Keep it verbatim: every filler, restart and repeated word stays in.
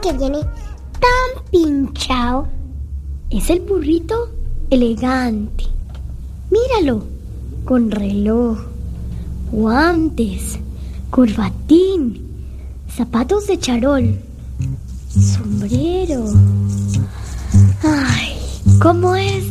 que viene tan pinchado? Es el burrito elegante. Míralo, con reloj, guantes, corbatín, zapatos de charol, sombrero. Ay, ¿cómo es